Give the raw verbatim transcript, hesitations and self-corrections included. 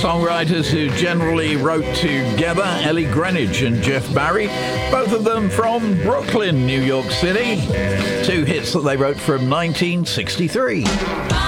songwriters who generally wrote together, Ellie Greenwich and Jeff Barry, both of them from Brooklyn, New York City. Two hits that they wrote from nineteen sixty-three.